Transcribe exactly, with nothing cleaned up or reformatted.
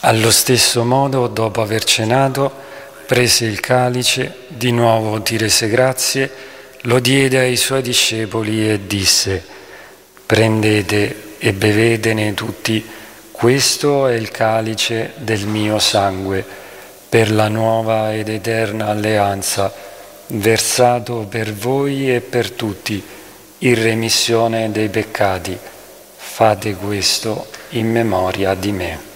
Allo stesso modo, dopo aver cenato, prese il calice, di nuovo ti rese grazie, lo diede ai suoi discepoli e disse: prendete e bevetene tutti, questo è il calice del mio sangue, per la nuova ed eterna alleanza, versato per voi e per tutti, in remissione dei peccati. Fate questo in memoria di me.